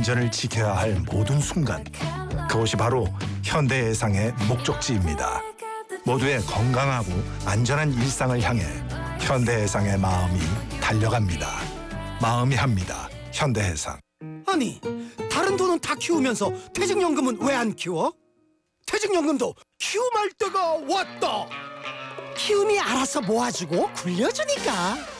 안전을 지켜야 할 모든 순간, 그것이 바로 현대해상의 목적지입니다. 모두의 건강하고 안전한 일상을 향해 현대해상의 마음이 달려갑니다. 마음이 합니다. 현대해상. 아니, 다른 돈은 다 키우면서 퇴직연금은 왜 안 키워? 퇴직연금도 키움할 때가 왔다. 키움이 알아서 모아주고 굴려주니까.